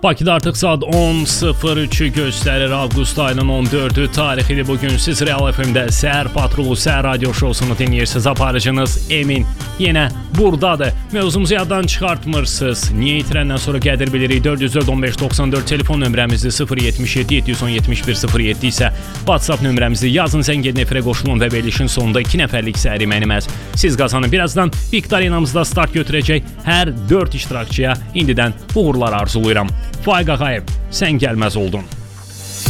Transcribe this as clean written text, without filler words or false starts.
Bakıda artıq saat 10:03-ü göstərir. Avqust ayının 14-ü tarixidir bugün. Siz Real FM-də Səhər Patrulu, Səhər Radio şousunu dinləyirsiniz. Aparıcınız Emin yenə buradadır. Mövzumuzu yaddan çıxartmırsınız. Niyə itirəndən sonra qədir bilirik. 404-15-94 telefon nömrəmizdir. 077-771-07 isə WhatsApp nömrəmizdir. Yazın, zəng edin, efirə qoşulun və verilişin sonunda 2 nəfərlik səhər yeməniməz. Siz qazanın. Birazdan Viktorinamızda start götürəcək hər 4 iştirakçıya indidən uğurlar arzulayıram. Faiq Ağayev, sən gəlməz oldun.